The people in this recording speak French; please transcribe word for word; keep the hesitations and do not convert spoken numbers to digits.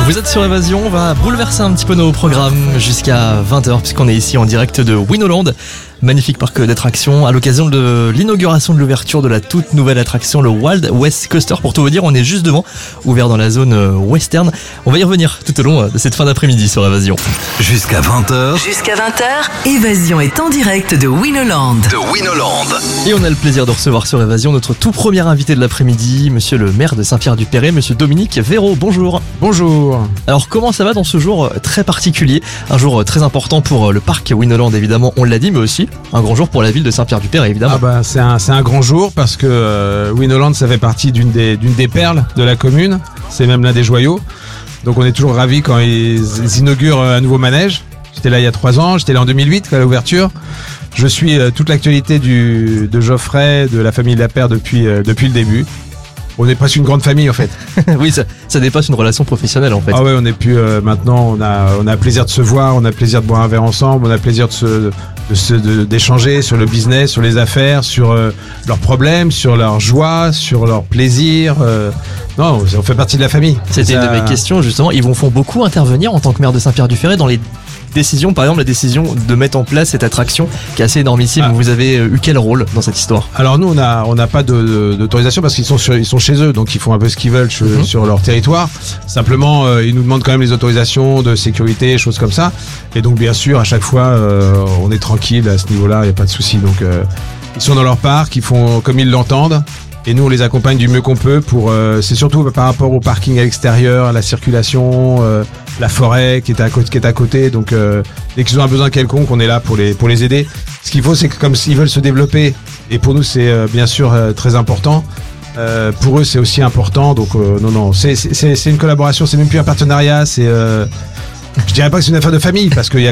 Vous êtes sur Évasion, on va bouleverser un petit peu nos programmes jusqu'à vingt heures puisqu'on est ici en direct de Winoland. Magnifique parc d'attractions à l'occasion de l'inauguration de l'ouverture de la toute nouvelle attraction, le Wild West Coaster. Pour tout vous dire, on est juste devant, ouvert dans la zone western. On va y revenir tout au long de cette fin d'après-midi sur Évasion. Jusqu'à vingt heures. Jusqu'à vingt heures, Évasion est en direct de Winoland. De Winoland. Et on a le plaisir de recevoir sur Évasion notre tout premier invité de l'après-midi, monsieur le maire de Saint-Pierre-du-Perret, monsieur Dominique Véraud. Bonjour. Bonjour. Alors comment ça va dans ce jour très particulier? Un jour très important pour le parc Winoland évidemment, on l'a dit, mais aussi un grand jour pour la ville de Saint-Pierre-du-Perret évidemment. Ah bah, c'est un, c'est un grand jour parce que euh, Winoland ça fait partie d'une des, d'une des perles de la commune, c'est même l'un des joyaux. Donc on est toujours ravis quand ils, ils inaugurent un nouveau manège. J'étais là il y a trois ans, j'étais là en deux mille huit à l'ouverture. Je suis euh, toute l'actualité du, de Geoffrey, de la famille Lapère depuis, euh, depuis le début. On est presque une grande famille en fait. Oui, ça, ça dépasse une relation professionnelle en fait. Ah ouais, on est plus euh, maintenant, on a, on a plaisir de se voir, on a plaisir de boire un verre ensemble, on a plaisir de se, de se, de, d'échanger sur le business, sur les affaires, sur euh, leurs problèmes, sur leurs joies, sur leurs plaisirs. Euh, non, on fait partie de la famille. C'était ça... une de mes questions justement. Ils vous font beaucoup intervenir en tant que maire de Saint-Pierre-du-Perret dans les décision, par exemple la décision de mettre en place cette attraction qui est assez énormissime. Ah. Vous avez eu quel rôle dans cette histoire? Alors nous on a on n'a pas de, de, d'autorisation parce qu'ils sont sur, ils sont chez eux, donc ils font un peu ce qu'ils veulent sur, mm-hmm. sur leur territoire. Simplement euh, ils nous demandent quand même les autorisations de sécurité, choses comme ça. Et donc bien sûr à chaque fois euh, on est tranquille à ce niveau-là, il n'y a pas de souci. Donc euh, ils sont dans leur parc, ils font comme ils l'entendent. Et nous on les accompagne du mieux qu'on peut pour euh, c'est surtout par rapport au parking à l'extérieur, à la circulation, euh, la forêt qui est à côté, qui est à côté. Donc euh, dès qu'ils ont un besoin quelconque, on est là pour les pour les aider. Ce qu'il faut c'est que comme s'ils veulent se développer, et pour nous c'est euh, bien sûr euh, très important. Euh, pour eux c'est aussi important. Donc euh, non non c'est c'est c'est une collaboration, c'est même plus un partenariat. C'est euh, je dirais pas que c'est une affaire de famille parce qu'il y a